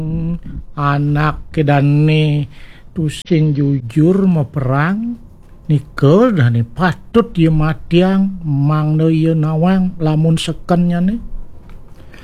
anak kedane tusin jujur mau perang nikel dan patut dia matiang mang no ye nawang lamun sekennya nih